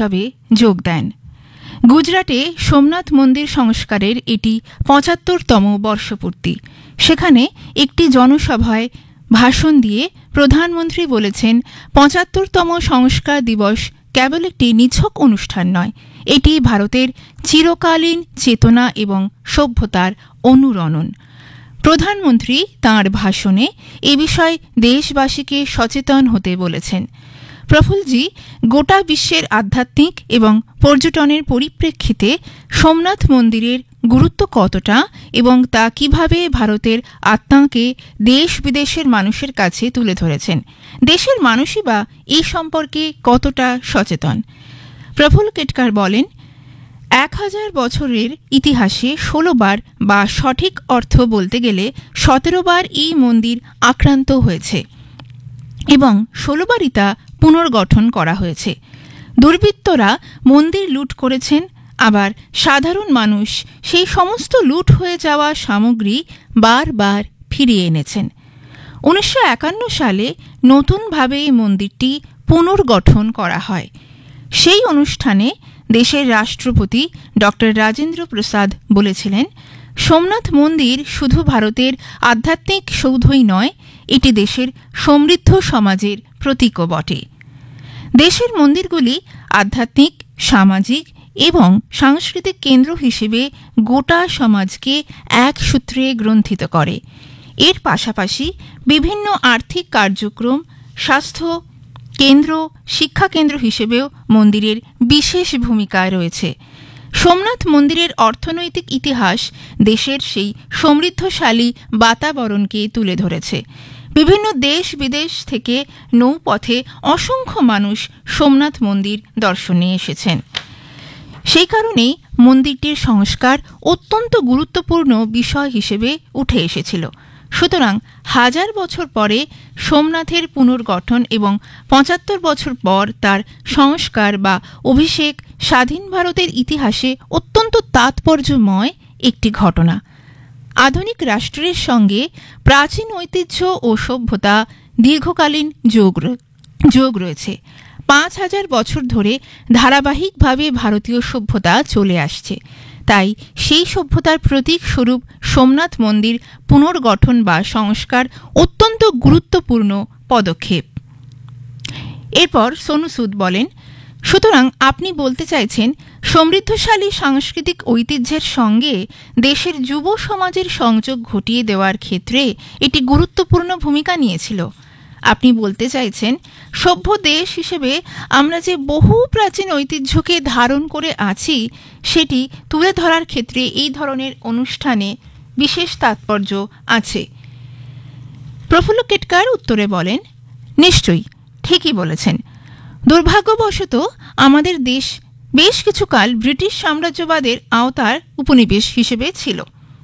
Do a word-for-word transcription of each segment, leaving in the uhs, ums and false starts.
উৎসবে যোগ দেন। গুজরাটে সোমনাথ মন্দির সংস্কারের এটি পঁচাত্তরতম বর্ষপূর্তি। সেখানে একটি জনসভায় ভাষণ দিয়ে প্রধানমন্ত্রী বলেছেন, পঁচাত্তরতম সংস্কার দিবস কেবল একটি নিছক অনুষ্ঠান নয়, এটি ভারতের চিরকালীন চেতনা এবং সভ্যতার অনুরণন। প্রধানমন্ত্রী তাঁর ভাষণে এ বিষয়ে দেশবাসীকে সচেতন হতে বলেছেন। প্রফুল্লজি গোটা বিশ্বের আধ্যাত্মিক এবং পর্যটনের পরিপ্রেক্ষিতে সোমনাথ মন্দিরের গুরুত্ব কতটা এবং তা কিভাবে ভারতের আত্মাকে দেশ বিদেশের মানুষের কাছে তুলে ধরেছেন, দেশের মানুষই বা এই সম্পর্কে কতটা সচেতন। প্রফুল্ল কেটকার বলেন, এক হাজার বছরের ইতিহাসে ষোলো বার বা সঠিক অর্থ বলতে গেলে সতেরো বার এই মন্দির আক্রান্ত হয়েছে এবং ষোলো বারই তা পুনর্গঠন করা হয়েছে। দুর্বৃত্তরা মন্দির লুট করেছেন, আবার সাধারণ মানুষ সেই সমস্ত লুট হয়ে যাওয়া সামগ্রী বারবার ফিরিয়ে এনেছেন। উনিশশো একান্ন সালে নতুনভাবে মন্দিরটি পুনর্গঠন করা হয়। সেই অনুষ্ঠানে দেশের রাষ্ট্রপতি ডক্টর রাজেন্দ্র প্রসাদ বলেছিলেন, সোমনাথ মন্দির শুধু ভারতের আধ্যাত্মিক সৌধই নয়, এটি দেশের সমৃদ্ধ সমাজের প্রতীকও বটে। দেশের মন্দিরগুলি আধ্যাত্মিক, সামাজিক এবং সাংস্কৃতিক কেন্দ্র হিসেবে গোটা সমাজকে এক সূত্রে গ্রন্থিত করে। এর পাশাপাশি বিভিন্ন আর্থিক কার্যক্রম, স্বাস্থ্য কেন্দ্র, শিক্ষা কেন্দ্র হিসেবেও মন্দিরের বিশেষ ভূমিকা রয়েছে। সোমনাথ মন্দিরের অর্থনৈতিক ইতিহাস দেশের সেই সমৃদ্ধশালী বাতাবরণকে তুলে ধরেছে। বিভিন্ন দেশ বিদেশ থেকে নৌপথে অসংখ্য মানুষ সোমনাথ মন্দির দর্শনে এসেছেন। সেই কারণেই মন্দিরটির সংস্কার অত্যন্ত গুরুত্বপূর্ণ বিষয় হিসেবে উঠে এসেছিল। সুতরাং হাজার বছর পরে সোমনাথের পুনর্গঠন এবং পঁচাত্তর বছর পর তার সংস্কার বা অভিষেক স্বাধীন ভারতের ইতিহাসে অত্যন্ত তাৎপর্যময় একটি ঘটনা। আধুনিক রাষ্ট্রের সঙ্গে প্রাচীন ঐতিহ্য ও সভ্যতা দীর্ঘকালীন যোগ যোগ রয়েছে। পাঁচ হাজার বছর ধরে ধারাবাহিকভাবে ভারতীয় সভ্যতা চলে আসছে। তাই সেই সভ্যতার প্রতীক স্বরূপ সোমনাথ মন্দির পুনর্গঠন বা সংস্কার অত্যন্ত গুরুত্বপূর্ণ পদক্ষেপ। এরপর সোনু সুদ বলেন, সুতরাং আপনি বলতে চাইছেন সমৃদ্ধশালী সাংস্কৃতিক ঐতিহ্যের সঙ্গে দেশের যুব সমাজের সংযোগ ঘটিয়ে দেওয়ার ক্ষেত্রে এটি গুরুত্বপূর্ণ ভূমিকা নিয়েছিল। আপনি বলতে চাইছেন সভ্য দেশ হিসেবে আমরা যে বহু প্রাচীন ঐতিহ্যকে ধারণ করে আছি সেটি তুলে ধরার ক্ষেত্রে এই ধরনের অনুষ্ঠানে বিশেষ তাৎপর্য আছে। প্রফুল্ল কেটকার উত্তরে বলেন, নিশ্চয়ই ঠিকই বলেছেন। দুর্ভাগ্যবশত আমাদের দেশ বেশ কিছুকাল ব্রিটিশ সাম্রাজ্যবাদের আওতার উপনিবেশ হিসেবে ছিল।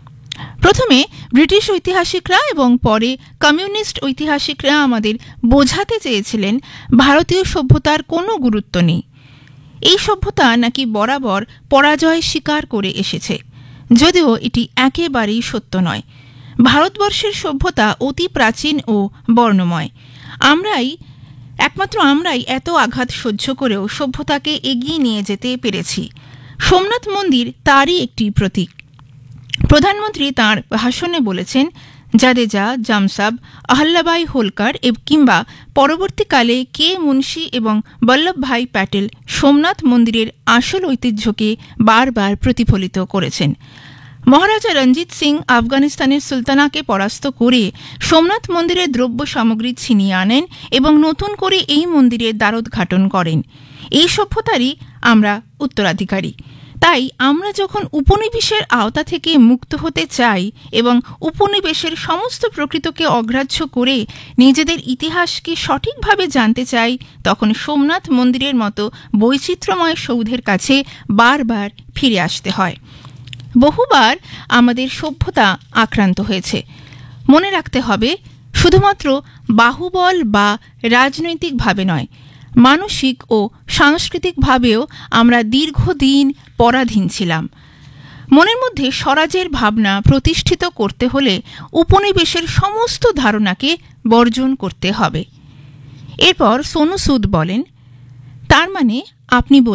প্রথমে ব্রিটিশ ঐতিহাসিকরা এবং পরে কমিউনিস্ট ঐতিহাসিকরা আমাদের বোঝাতে চেয়েছিলেন ভারতীয় সভ্যতার কোনো গুরুত্ব নেই। এই সভ্যতা নাকি বরাবর পরাজয় স্বীকার করে এসেছে, যদিও এটি একেবারেই সত্য নয়। ভারতবর্ষের সভ্যতা অতি প্রাচীন ও বর্ণময়। আমরাই একমাত্র আমরাই এত আঘাত সহ্য করেও সভ্যতাকে এগিয়ে নিয়ে যেতে পেরেছি। সোমনাথ মন্দির তারই একটি প্রতীক। প্রধানমন্ত্রী তাঁর ভাষণে বলেছেন, জাদেজা, জামসাব, আহল্যাবাই হোলকার কিংবা পরবর্তীকালে কে মুন্সি এবং বল্লভভাই প্যাটেল সোমনাথ মন্দিরের আসল ঐতিহ্যকে বারবার প্রতিফলিত করেছেন। মহারাজা রঞ্জিত সিং আফগানিস্তানের সুলতানাকে পরাস্ত করে সোমনাথ মন্দিরের দ্রব্য সামগ্রী ছিনিয়ে আনেন এবং নতুন করে এই মন্দিরের দ্বারোদ্ঘাটন করেন। এই সভ্যতারই আমরা উত্তরাধিকারী। তাই আমরা যখন উপনিবেশের আওতা থেকে মুক্ত হতে চাই এবং উপনিবেশের সমস্ত প্রকৃতকে অগ্রাহ্য করে নিজেদের ইতিহাসকে সঠিকভাবে জানতে চাই, তখন সোমনাথ মন্দিরের মতো বৈচিত্র্যময় সৌধের কাছে বারবার ফিরে আসতে হয়। বহুবার আমাদের সভ্যতা আক্রান্ত হয়েছে। মনে রাখতে হবে, শুধুমাত্র বাহুবল বা রাজনৈতিকভাবে নয়, মানসিক ও সাংস্কৃতিকভাবেও আমরা দীর্ঘদিন পরাধীন ছিলাম। মনের মধ্যে স্বরাজের ভাবনা প্রতিষ্ঠিত করতে হলে উপনিবেশের সমস্ত ধারণাকে বর্জন করতে হবে। এরপর সোনু সুদ বলেন, তার মানে আপনি